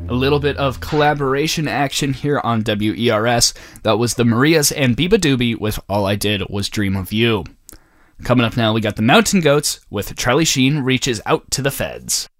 A little bit of collaboration action here on WERS. That was the Marias and Biba Doobie with All I Did Was Dream of You. Coming up now, we got the Mountain Goats with Charlie Sheen Reaches Out to the Feds.